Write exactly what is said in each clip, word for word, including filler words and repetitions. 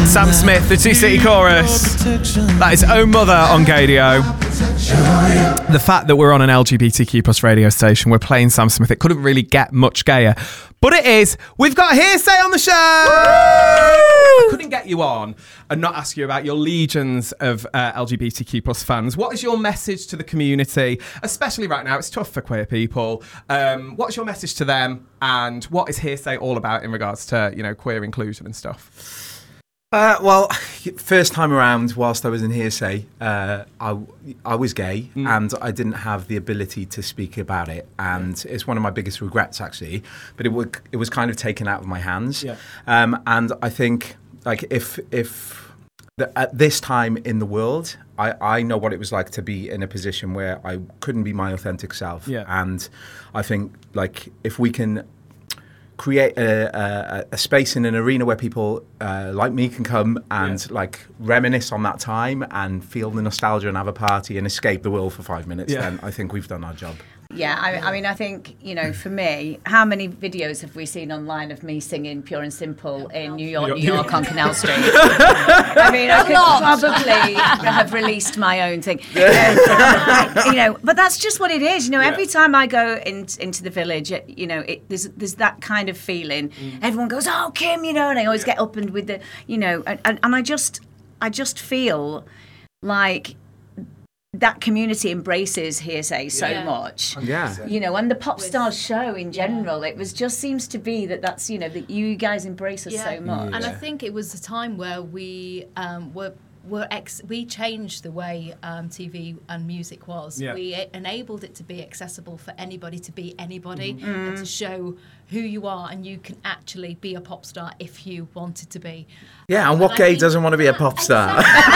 Sam Smith, the Two City Chorus. That is Oh Mother on Gadio. The fact that we're on an L G B T Q plus radio station, we're playing Sam Smith, it couldn't really get much gayer. But it is. We've got Hearsay on the show. I couldn't get you on and not ask you about your legions of uh, L G B T Q plus fans. What is your message to the community, especially right now? It's tough for queer people. Um, what's your message to them, and what is Hearsay all about in regards to, you know, queer inclusion and stuff? Uh, well, first time around, whilst I was in Hearsay, uh, I, I was gay mm. and I didn't have the ability to speak about it. And it's one of my biggest regrets, actually. But it, w- it was kind of taken out of my hands. Yeah. Um, and I think, like, if if the, at this time in the world, I, I know what it was like to be in a position where I couldn't be my authentic self. Yeah. And I think, like, if we can create a, a, a space in an arena where people uh, like me can come and yeah. like reminisce on that time and feel the nostalgia and have a party and escape the world for five minutes, yeah. then I think we've done our job. Yeah, I, I mean, I think, you know, for me, how many videos have we seen online of me singing Pure and Simple in New York, New York on Canal Street? I mean, I could probably have released my own thing. Um, you know, but that's just what it is. You know, every yeah. time I go in, into the village, you know, it, there's there's that kind of feeling. Mm. Everyone goes, "Oh, Kim," you know, and I always yeah. get up and with the, you know, and, and, and I just, I just feel like that community embraces Hearsay so yeah. much. Yeah. You know, and the Pop Stars show in general, yeah. it was just seems to be that that's, you know, that you guys embrace us yeah. so much. Yeah. And I think it was a time where we um, were were ex- we changed the way um, T V and music was. Yeah. We enabled it to be accessible for anybody to be anybody mm. and to show who you are, and you can actually be a pop star if you wanted to be. Yeah, and, and what I gay doesn't want to be a pop star?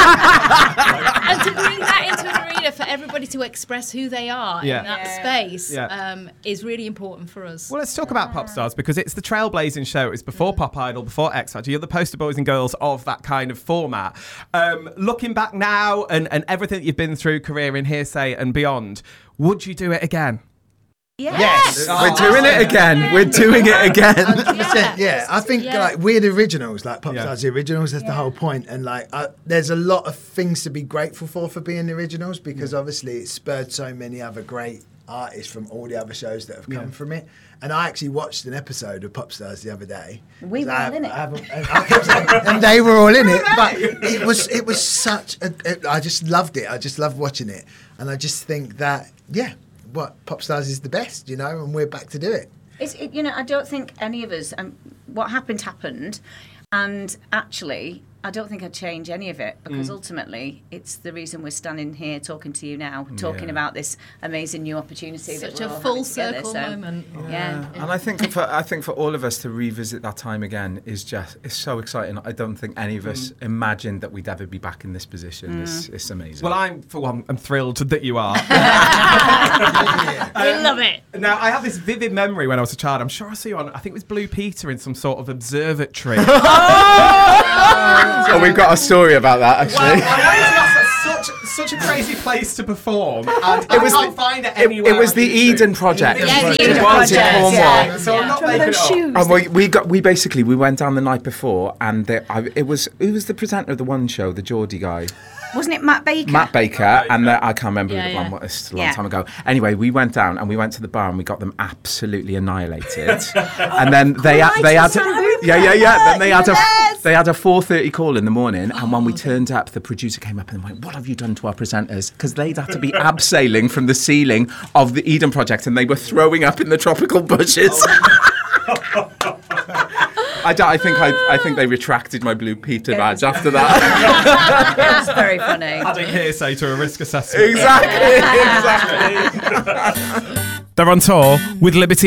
Exactly. And to bring that into an arena for everybody to express who they are yeah. in that yeah. space yeah. Um, is really important for us. Well, let's talk about pop stars, because it's the trailblazing show. It was before Pop Idol, before X Factor. You're the poster boys and girls of that kind of format. Um, looking back now and, and everything that you've been through, career in Hearsay and beyond, would you do it again? Yes, yes. Oh, we're doing it again. We're doing it again. one hundred percent, yeah. I think yeah. like we're the originals, like Pop Stars, yeah. the originals. That's yeah. the whole point. And like, I, there's a lot of things to be grateful for for being the originals, because yeah. obviously it spurred so many other great artists from all the other shows that have come yeah. from it. And I actually watched an episode of Pop Stars the other day. We were I, all in it, I I and they were all in it. But it was it was such. A, it, I just loved it. I just loved watching it, and I just think that yeah. what Pop Stars is the best, you know, and we're back to do it. It's, it, you know, I don't think any of us, um, what happened, happened. And actually, I don't think I'd change any of it, because mm. ultimately, it's the reason we're standing here talking to you now, talking yeah. about this amazing new opportunity. Such that we're a all full together, circle so, moment. Yeah. yeah. And I think for I think for all of us to revisit that time again is just, it's so exciting. I don't think any of us mm. imagined that we'd ever be back in this position. Mm. It's, it's amazing. Well, I'm, for one, I'm thrilled that you are. We love it. Now, I have this vivid memory when I was a child. I'm sure I saw you on, I think it was Blue Peter in some sort of observatory. Oh, we've got a story about that, actually. Well, I wanted to ask, that's such, such a crazy place to perform, and it was I can't the, find it anywhere. It, it was the Eden Project. Yeah, the Eden Project. Project. It was in Cornwall. Yeah. So yeah. I'm not making it up. And we, we got we basically we went down the night before, and the, I, it was who was the presenter of the one show, the Geordie guy. Wasn't it Matt Baker? Matt Baker, Matt Baker. and the, I can't remember yeah, who the yeah. one was. A long yeah. time ago. Anyway, we went down and we went to the bar and we got them absolutely annihilated. And then they had, they had, yeah, yeah, yeah. Then they had a they had a four thirty call in the morning, and when we turned up, the producer came up and went, "What have you done to our presenters?" Because they'd had to be abseiling from the ceiling of the Eden Project, and they were throwing up in the tropical bushes. I, I think I, I think they retracted my Blue Peter badge after that. That's very funny. Adding Hearsay to a risk assessment. Exactly, exactly. They're on tour with Liberty